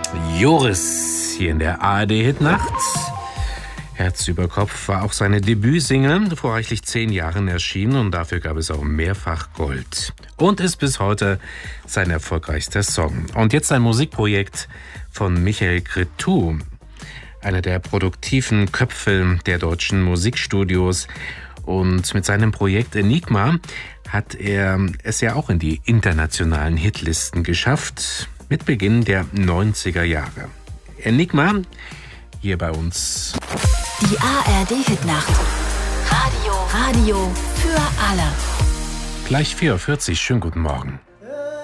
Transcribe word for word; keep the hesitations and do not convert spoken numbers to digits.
Joris hier in der A R D-Hitnacht. Herz über Kopf war auch seine Debütsingle, vor reichlich zehn Jahren erschienen und dafür gab es auch mehrfach Gold. Und ist bis heute sein erfolgreichster Song. Und jetzt ein Musikprojekt von Michael Cretu, einer der produktiven Köpfe der deutschen Musikstudios. Und mit seinem Projekt Enigma hat er es ja auch in die internationalen Hitlisten geschafft, mit Beginn der neunziger Jahre. Enigma, hier bei uns. Die A R D-Hitnacht. Radio, Radio für alle. Gleich vier Uhr vierzig, schönen guten Morgen.